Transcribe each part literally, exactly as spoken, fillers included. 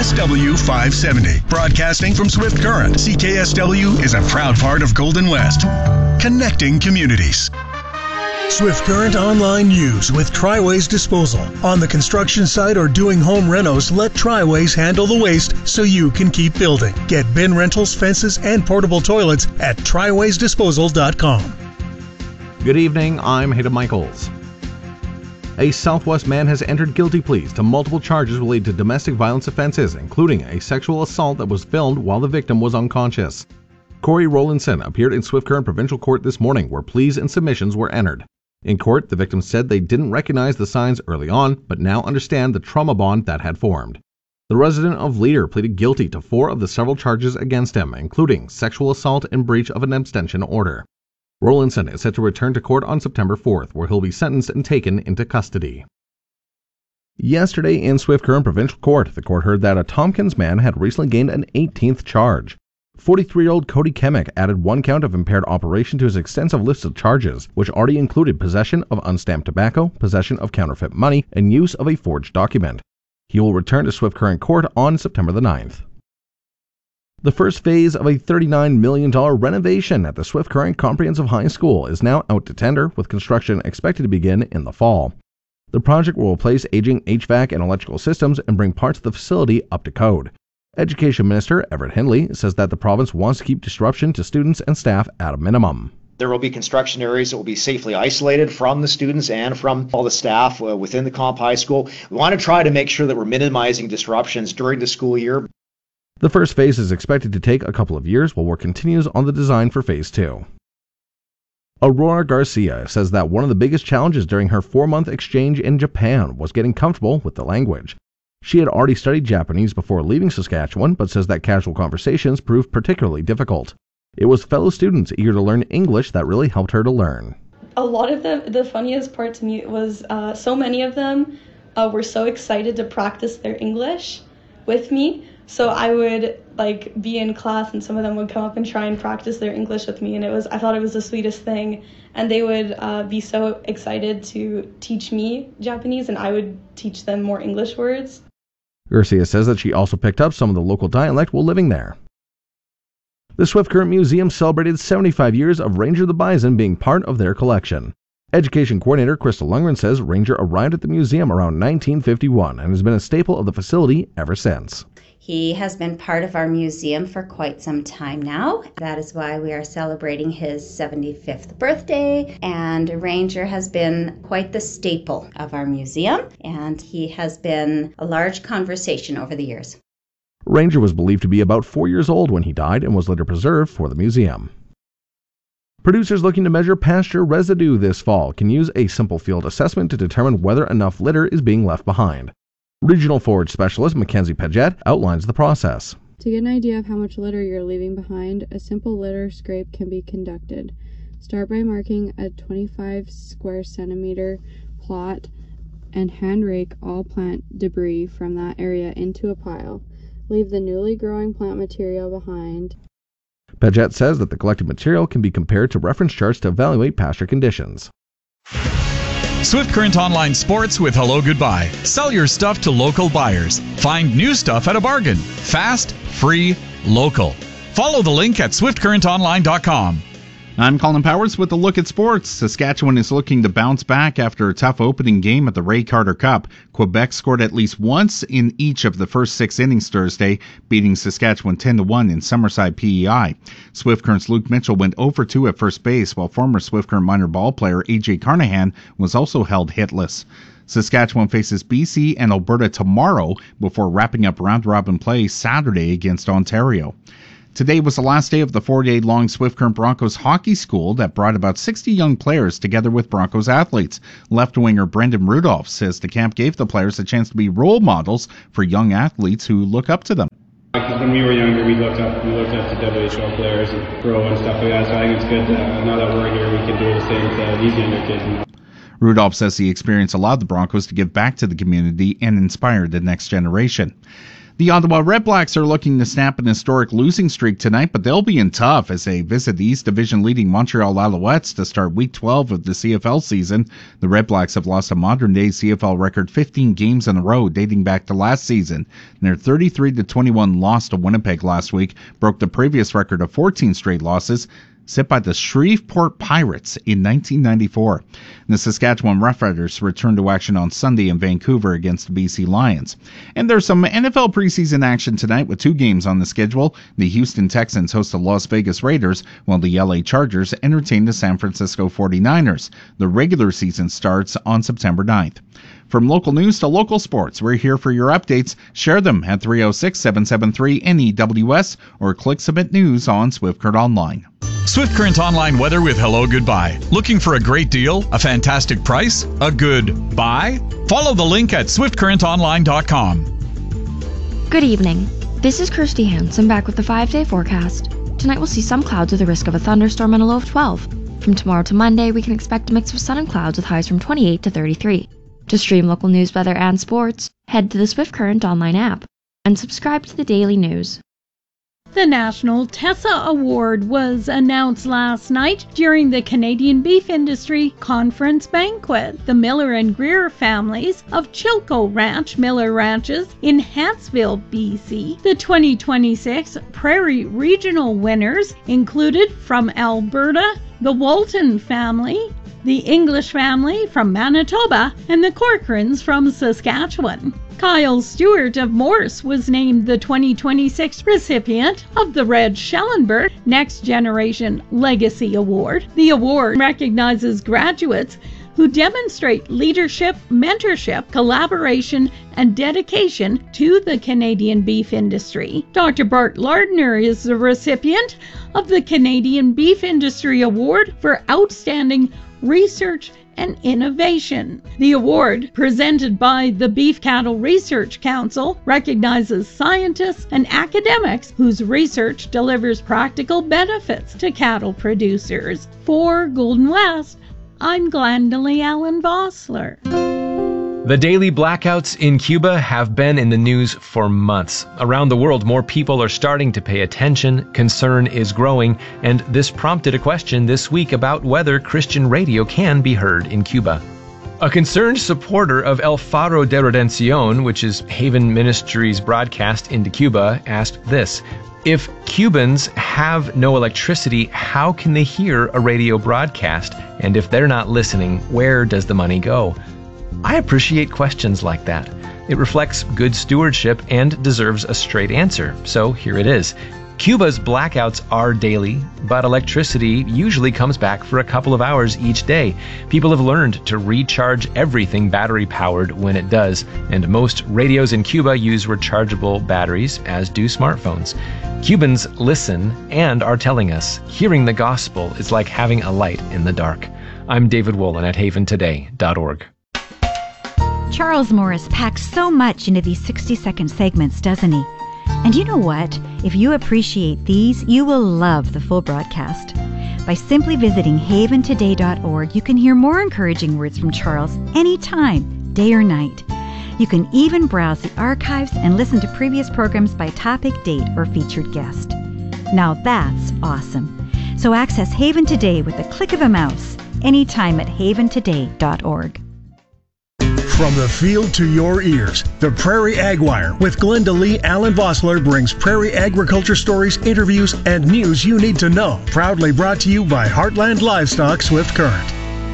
S W five seventy. Broadcasting from Swift Current, C K S W is a proud part of Golden West. Connecting communities. Swift Current Online News with Triways Disposal. On the construction site or doing home renos, let Triways handle the waste so you can keep building. Get bin rentals, fences, and portable toilets at triways disposal dot com. Good evening, I'm Hayden Michaels. A Southwest man has entered guilty pleas to multiple charges related to domestic violence offenses, including a sexual assault that was filmed while the victim was unconscious. Corey Rowlandson appeared in Swift Current Provincial Court this morning, where pleas and submissions were entered. In court, the victim said they didn't recognize the signs early on, but now understand the trauma bond that had formed. The resident of Leader pleaded guilty to four of the several charges against him, including sexual assault and breach of an abstention order. Rowlandson is set to return to court on September fourth, where he'll be sentenced and taken into custody. Yesterday in Swift Current Provincial Court, the court heard that a Tompkins man had recently gained an eighteenth charge. forty-three-year-old Cody Kemick added one count of impaired operation to his extensive list of charges, which already included possession of unstamped tobacco, possession of counterfeit money, and use of a forged document. He will return to Swift Current Court on September the ninth. The first phase of a thirty-nine million dollars renovation at the Swift Current Comprehensive High School is now out to tender, with construction expected to begin in the fall. The project will replace aging H V A C and electrical systems and bring parts of the facility up to code. Education Minister Everett Hindley says that the province wants to keep disruption to students and staff at a minimum. There will be construction areas that will be safely isolated from the students and from all the staff uh, within the Comp High School. We want to try to make sure that we're minimizing disruptions during the school year. The first phase is expected to take a couple of years while work continues on the design for phase two. Aurora Garcia says that one of the biggest challenges during her four-month exchange in Japan was getting comfortable with the language. She had already studied Japanese before leaving Saskatchewan, but says that casual conversations proved particularly difficult. It was fellow students eager to learn English that really helped her to learn. A lot of them, the funniest part to me was uh, so many of them uh, were so excited to practice their English with me. So I would like be in class and some of them would come up and try and practice their English with me, and it was I thought it was the sweetest thing. And they would uh, be so excited to teach me Japanese, and I would teach them more English words. Garcia says that she also picked up some of the local dialect while living there. The Swift Current Museum celebrated seventy-five years of Ranger the Bison being part of their collection. Education Coordinator Crystal Lundgren says Ranger arrived at the museum around nineteen fifty-one and has been a staple of the facility ever since. He has been part of our museum for quite some time now. That is why we are celebrating his seventy-fifth birthday. And Ranger has been quite the staple of our museum, and he has been a large conversation over the years. Ranger was believed to be about four years old when he died and was later preserved for the museum. Producers looking to measure pasture residue this fall can use a simple field assessment to determine whether enough litter is being left behind. Regional Forage Specialist Mackenzie Paget outlines the process. To get an idea of how much litter you're leaving behind, a simple litter scrape can be conducted. Start by marking a twenty-five square centimeter plot and hand rake all plant debris from that area into a pile. Leave the newly growing plant material behind. Paget says that the collected material can be compared to reference charts to evaluate pasture conditions. Swift Current Online Sports with Hello Goodbye. Sell your stuff to local buyers. Find new stuff at a bargain. Fast, free, local. Follow the link at swift current online dot com. I'm Colin Powers with a look at sports. Saskatchewan is looking to bounce back after a tough opening game at the Ray Carter Cup. Quebec scored at least once in each of the first six innings Thursday, beating Saskatchewan ten to one in Summerside P E I. Swift Current's Luke Mitchell went oh for two at first base, while former Swift Current minor ball player A J Carnahan was also held hitless. Saskatchewan faces B C and Alberta tomorrow before wrapping up round-robin play Saturday against Ontario. Today was the last day of the four-day-long Swift Current Broncos hockey school that brought about sixty young players together with Broncos athletes. Left-winger Brendan Rudolph says the camp gave the players a chance to be role models for young athletes who look up to them. When we were younger, we looked up we looked up to W H L players and pro and stuff like that, so I think it's good that now that we're here, we can do the same to these younger kids. Rudolph says the experience allowed the Broncos to give back to the community and inspire the next generation. The Ottawa Redblacks are looking to snap an historic losing streak tonight, but they'll be in tough as they visit the East Division-leading Montreal Alouettes to start Week twelve of the C F L season. The Redblacks have lost a modern-day C F L record fifteen games in a row dating back to last season. And their thirty-three to twenty-one loss to Winnipeg last week broke the previous record of fourteen straight losses, set by the Shreveport Pirates in nineteen ninety-four. And the Saskatchewan Roughriders return to action on Sunday in Vancouver against the B C Lions. And there's some N F L preseason action tonight with two games on the schedule. The Houston Texans host the Las Vegas Raiders, while the L A Chargers entertain the San Francisco forty-niners. The regular season starts on September ninth. From local news to local sports, we're here for your updates. Share them at three oh six, seven seven three, N E W S or click Submit News on Swift Current Online. Swift Current Online weather with Hello Goodbye. Looking for a great deal, a fantastic price, a good buy? Follow the link at swift current online dot com. Good evening. This is Kirsty Hansen back with the five-day forecast. Tonight we'll see some clouds with a risk of a thunderstorm and a low of twelve. From tomorrow to Monday, we can expect a mix of sun and clouds with highs from twenty-eight to thirty-three. To stream local news, weather, and sports, head to the Swift Current Online app and subscribe to the daily news. The National Tessa Award was announced last night during the Canadian Beef Industry Conference Banquet. The Miller and Greer families of Chilco Ranch Miller Ranches in Hansville, B C. The twenty twenty-six Prairie Regional winners included from Alberta, the Walton family, the English family from Manitoba, and the Corcorans from Saskatchewan. Kyle Stewart of Morse was named the twenty twenty-six recipient of the Red Schellenberg Next Generation Legacy Award. The award recognizes graduates who demonstrate leadership, mentorship, collaboration, and dedication to the Canadian beef industry. Doctor Bart Lardner is the recipient of the Canadian Beef Industry Award for Outstanding Research and Innovation. The award, presented by the Beef Cattle Research Council, recognizes scientists and academics whose research delivers practical benefits to cattle producers. For Golden West, I'm Glendalee Allen Vossler. The daily blackouts in Cuba have been in the news for months. Around the world, more people are starting to pay attention, concern is growing, and this prompted a question this week about whether Christian radio can be heard in Cuba. A concerned supporter of El Faro de Redención, which is Haven Ministries' broadcast into Cuba, asked this: if Cubans have no electricity, how can they hear a radio broadcast? And if they're not listening, where does the money go? I appreciate questions like that. It reflects good stewardship and deserves a straight answer, so here it is. Cuba's blackouts are daily, but electricity usually comes back for a couple of hours each day. People have learned to recharge everything battery-powered when it does, and most radios in Cuba use rechargeable batteries, as do smartphones. Cubans listen and are telling us hearing the gospel is like having a light in the dark. I'm David Wolin at haven today dot org. Charles Morris packs so much into these sixty-second segments, doesn't he? And you know what? If you appreciate these, you will love the full broadcast. By simply visiting haven today dot org, you can hear more encouraging words from Charles anytime, day or night. You can even browse the archives and listen to previous programs by topic, date, or featured guest. Now that's awesome. So access Haven Today with the click of a mouse anytime at haven today dot org. From the field to your ears, the Prairie Ag Wire with Glendalee Allen Vossler brings prairie agriculture stories, interviews, and news you need to know. Proudly brought to you by Heartland Livestock Swift Current.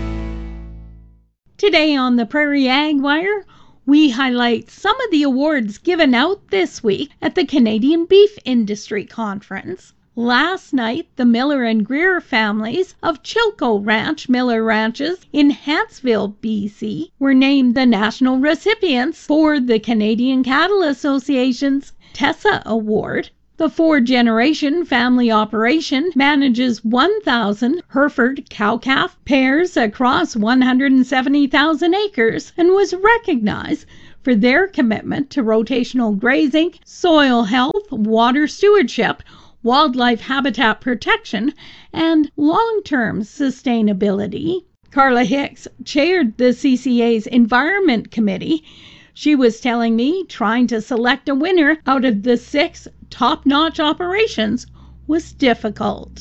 Today on the Prairie Ag Wire, we highlight some of the awards given out this week at the Canadian Beef Industry Conference. Last night, the Miller and Greer families of Chilco Ranch Miller Ranches in Hansville, B C, were named the national recipients for the Canadian Cattle Association's Tessa Award. The four-generation family operation manages one thousand Hereford cow-calf pairs across one hundred seventy thousand acres and was recognized for their commitment to rotational grazing, soil health, water stewardship, wildlife habitat protection, and long-term sustainability. Carla Hicks chaired the C C A's Environment Committee. She was telling me trying to select a winner out of the six top-notch operations was difficult.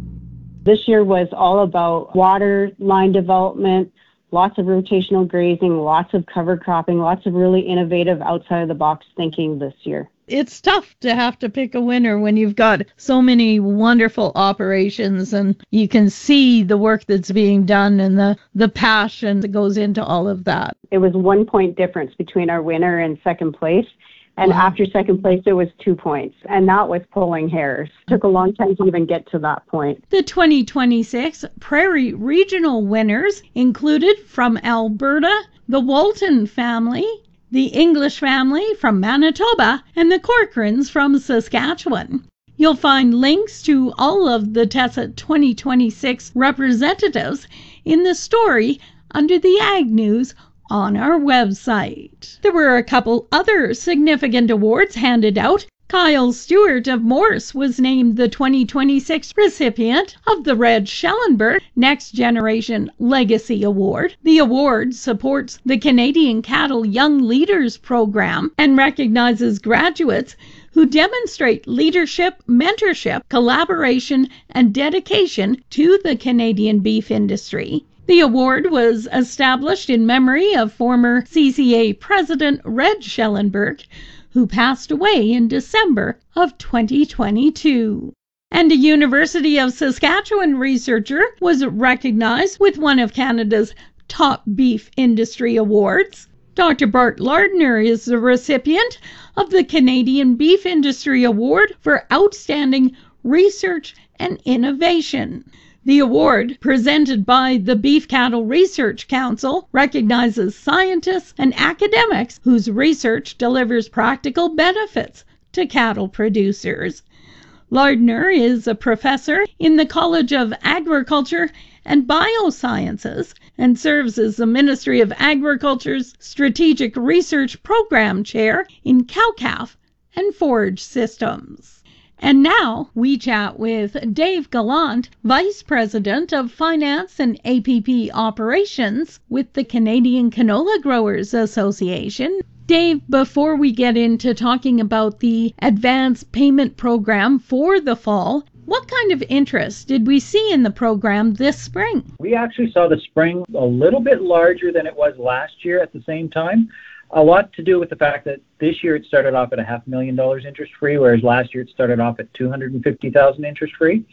This year was all about water line development, lots of rotational grazing, lots of cover cropping, lots of really innovative outside-of-the-box thinking this year. It's tough to have to pick a winner when you've got so many wonderful operations and you can see the work that's being done and the, the passion that goes into all of that. It was one point difference between our winner and second place. And wow. After second place, it was two points. And that was pulling hairs. It took a long time to even get to that point. The twenty twenty-six Prairie Regional winners included from Alberta, the Walton family, the English family from Manitoba, and the Corcorans from Saskatchewan. You'll find links to all of the TESSA twenty twenty-six representatives in the story under the Ag News on our website. There were a couple other significant awards handed out. Kyle Stewart of Morse was named the twenty twenty-six recipient of the Red Schellenberg Next Generation Legacy Award. The award supports the Canadian Cattle Young Leaders Program and recognizes graduates who demonstrate leadership, mentorship, collaboration, and dedication to the Canadian beef industry. The award was established in memory of former C C A President Red Schellenberg, who passed away in December of twenty twenty-two. And a University of Saskatchewan researcher was recognized with one of Canada's top beef industry awards. Doctor Bart Lardner is the recipient of the Canadian Beef Industry Award for Outstanding Research and Innovation. The award, presented by the Beef Cattle Research Council, recognizes scientists and academics whose research delivers practical benefits to cattle producers. Lardner is a professor in the College of Agriculture and Biosciences and serves as the Ministry of Agriculture's Strategic Research Program Chair in cow-calf and forage systems. And now we chat with Dave Gallant, Vice President of Finance and A P P Operations with the Canadian Canola Growers Association. Dave, before we get into talking about the advance payment program for the fall, what kind of interest did we see in the program this spring? We actually saw the spring a little bit larger than it was last year at the same time. A lot to do with the fact that this year it started off at a half million dollars interest-free, whereas last year it started off at two hundred fifty thousand dollars interest-free.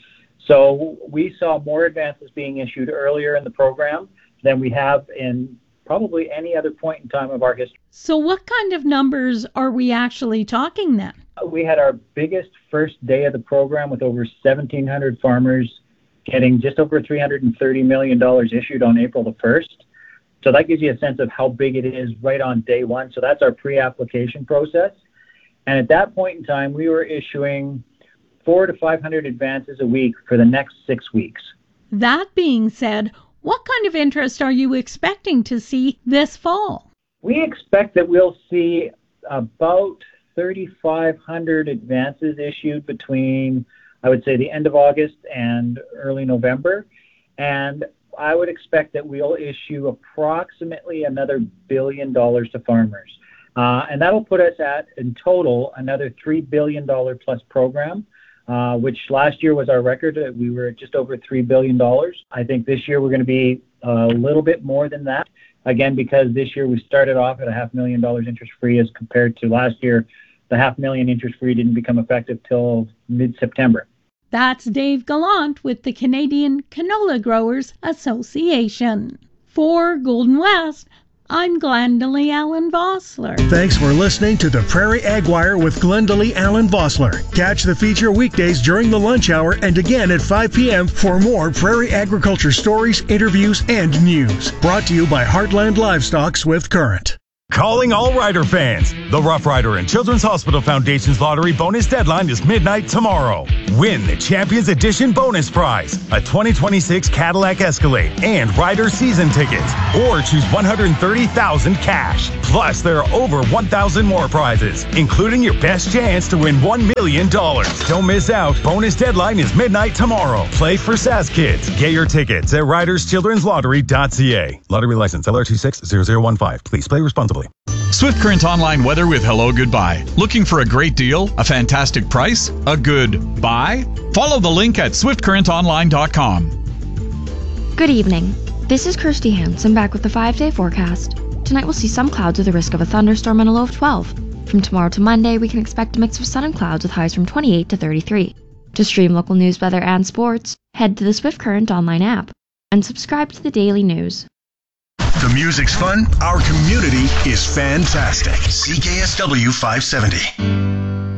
So we saw more advances being issued earlier in the program than we have in probably any other point in time of our history. So what kind of numbers are we actually talking then? We had our biggest first day of the program with over seventeen hundred farmers getting just over three hundred thirty million dollars issued on April the first. So that gives you a sense of how big it is right on day one. So that's our pre-application process. And at that point in time, we were issuing four to five hundred advances a week for the next six weeks. That being said, what kind of interest are you expecting to see this fall? We expect that we'll see about thirty-five hundred advances issued between, I would say, the end of August and early November. And I would expect that we'll issue approximately another billion dollars to farmers. Uh, and that'll put us at, in total, another three billion dollars plus program, uh, which last year was our record. We were at just over three billion dollars. I think this year we're going to be a little bit more than that. Again, because this year we started off at a half million dollars interest-free as compared to last year. The half million interest-free didn't become effective till mid-September. That's Dave Gallant with the Canadian Canola Growers Association. For Golden West, I'm Glendalee Allen Vossler. Thanks for listening to the Prairie Ag Wire with Glendalee Allen Vossler. Catch the feature weekdays during the lunch hour and again at five p.m. for more prairie agriculture stories, interviews, and news. Brought to you by Heartland Livestock Swift Current. Calling all Rider fans. The Rough Rider and Children's Hospital Foundation's lottery bonus deadline is midnight tomorrow. Win the Champions Edition bonus prize, a twenty twenty-six Cadillac Escalade and Rider season tickets, or choose one hundred thirty thousand dollars cash. Plus, there are over one thousand more prizes, including your best chance to win one million dollars. Don't miss out. Bonus deadline is midnight tomorrow. Play for S A S Kids. Get your tickets at riders children's lottery dot c a. Lottery license L R two six zero zero one five. Please play responsibly. Swift Current Online weather with Hello Goodbye. Looking for a great deal? A fantastic price? A good buy? Follow the link at swift current online dot com. Good evening. This is Kirsty Hansen back with the five-day forecast. Tonight we'll see some clouds with a risk of a thunderstorm and a low of twelve. From tomorrow to Monday, we can expect a mix of sun and clouds with highs from twenty-eight to thirty-three. To stream local news, weather, and sports, head to the Swift Current Online app and subscribe to the daily news. The music's fun. Our community is fantastic. C K S W five seventy.